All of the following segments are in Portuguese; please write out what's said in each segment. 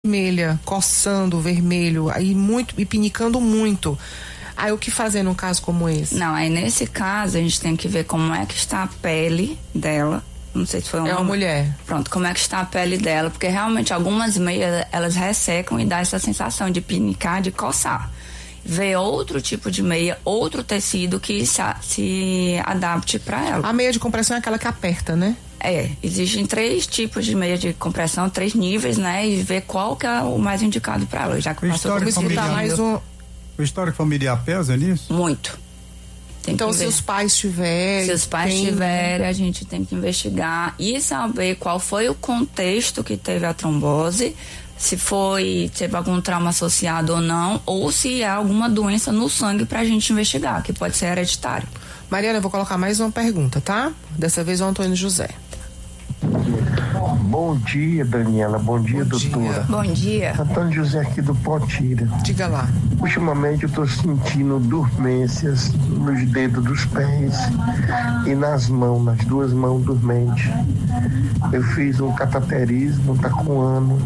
vermelha, coçando o vermelho, aí muito, e pinicando muito. Aí o que fazer num caso como esse? Não, aí nesse caso a gente tem que ver como é que está a pele dela. Não sei se foi uma mulher. Pronto, como é que está a pele dela, porque realmente algumas meias elas ressecam e dá essa sensação de pinicar, de coçar. Ver outro tipo de meia, outro tecido que se adapte para ela. A meia de compressão é aquela que aperta, né? Existem 3 tipos de meia de compressão, 3 níveis, né? E ver qual que é o mais indicado para ela. Já que passou por isso, tá mais um. O histórico familiar pesa nisso? Muito. Então, se os pais tiverem... Se os pais tiverem, a gente tem que investigar e saber qual foi o contexto que teve a trombose, se teve algum trauma associado ou não, ou se há alguma doença no sangue pra gente investigar, que pode ser hereditário. Mariana, eu vou colocar mais uma pergunta, tá? Dessa vez o Antônio José. Bom dia, Daniela. Bom dia, doutora. Bom dia. Antônio José aqui do Potira. Diga lá. Ultimamente eu tô sentindo dormências nos dedos dos pés e nas mãos, nas 2 mãos dormentes. Eu fiz um cataterismo, tá com 1 ano,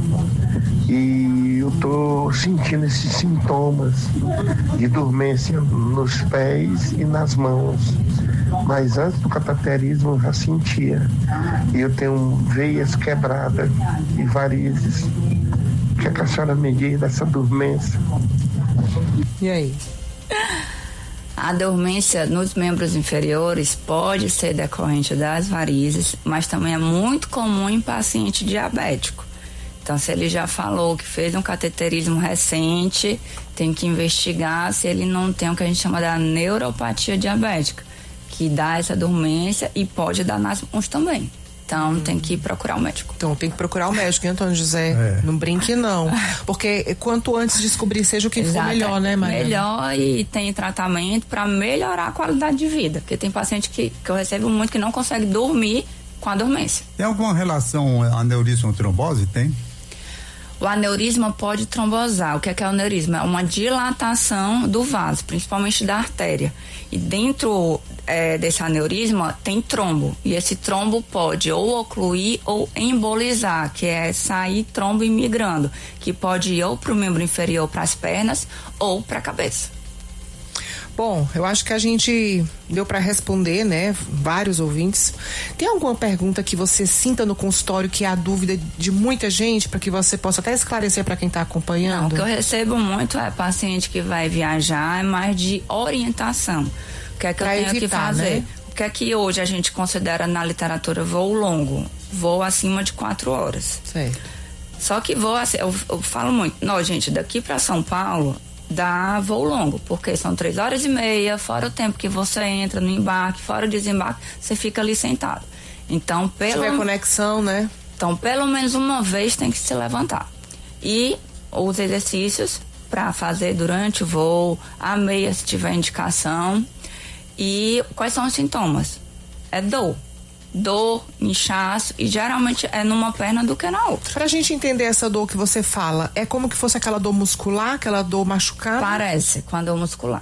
e eu tô sentindo esses sintomas de dormência nos pés e nas mãos. Mas antes do cataterismo eu já sentia. E eu tenho veias quebradas e varizes. O que a senhora me diz dessa dormência? E aí? A dormência nos membros inferiores pode ser decorrente das varizes, mas também é muito comum em paciente diabético. Então, se ele já falou que fez um cateterismo recente, tem que investigar se ele não tem o que a gente chama da neuropatia diabética, que dá essa dormência e pode dar nas mãos também. Então, tem que procurar o médico. Então, tem que procurar o médico, hein, Antônio José? Não brinque, não. Porque quanto antes descobrir, seja o que for, melhor, né, Maria? Melhor, e tem tratamento para melhorar a qualidade de vida. Porque tem paciente que eu recebo muito que não consegue dormir com a dormência. Tem alguma relação aneurisma ou trombose? Tem? O aneurisma pode trombosar. O que é o aneurisma? É uma dilatação do vaso, principalmente da artéria. E dentro desse aneurisma tem trombo. E esse trombo pode ou ocluir ou embolizar, que é sair trombo imigrando, que pode ir ou para o membro inferior, para as pernas, ou para a cabeça. Bom, eu acho que a gente deu para responder, né? Vários ouvintes. Tem alguma pergunta que você sinta no consultório que é a dúvida de muita gente, para que você possa até esclarecer para quem está acompanhando? Não, o que eu recebo muito é paciente que vai viajar, é mais de orientação. O que é que eu tenho que fazer? Né? O que é que hoje a gente considera na literatura voo longo? Voo acima de 4 horas. Certo. Só que voo, eu falo muito, não, gente, daqui para São Paulo dá voo longo, porque são 3 horas e meia, fora o tempo que você entra no embarque, fora o desembarque, você fica ali sentado. Então, se tiver conexão, né? Então, pelo menos uma vez tem que se levantar. E os exercícios para fazer durante o voo, a meia se tiver indicação. E quais são os sintomas? É dor, inchaço, e geralmente é numa perna do que na outra. Pra gente entender essa dor que você fala, é como que fosse aquela dor muscular, aquela dor machucada? Parece, com a dor muscular.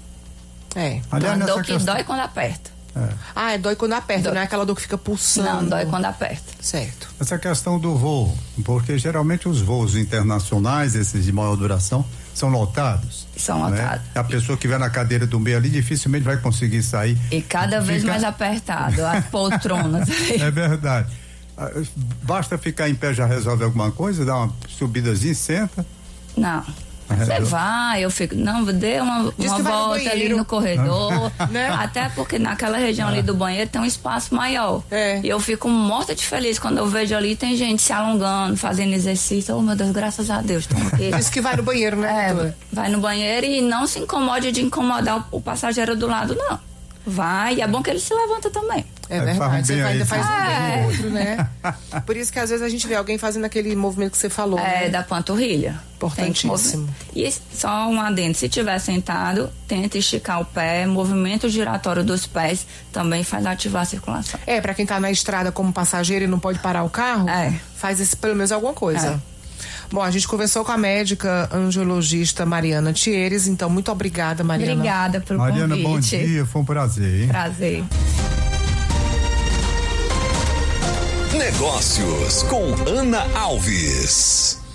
Aliás, uma dor que dói quando aperta. Dói quando aperta, não é aquela dor que fica pulsando. Não, dói quando aperta. Certo. Essa questão do voo, porque geralmente os voos internacionais, esses de maior duração, são lotados. São lotados. A pessoa que vai na cadeira do meio ali dificilmente vai conseguir sair. E cada vez mais apertado, as poltronas. É verdade. Basta ficar em pé, já resolve alguma coisa, dá uma subidazinha, senta. Não. Você vai, eu fico, não, dê uma volta ali no corredor, né? Até porque naquela região ali do banheiro tem um espaço maior. E eu fico morta de feliz quando eu vejo ali, tem gente se alongando, fazendo exercício. Oh, meu Deus, graças a Deus, estão aqui. Diz que vai no banheiro, né? Vai no banheiro e não se incomode de incomodar o passageiro do lado, não. Vai, e é bom que ele se levanta também. É verdade, você ainda faz um bem no outro, né? Por isso que às vezes a gente vê alguém fazendo aquele movimento que você falou. Né? Da panturrilha. Importantíssimo. E só um adendo, se tiver sentado, tenta esticar o pé, movimento giratório dos pés também faz ativar a circulação. Pra quem tá na estrada como passageiro e não pode parar o carro, faz pelo menos alguma coisa. Bom, a gente conversou com a médica angiologista Mariana Thieres, então muito obrigada, Mariana. Obrigada pelo Mariana, convite. Bom dia, foi um prazer, hein? Prazer. Negócios com Ana Alves.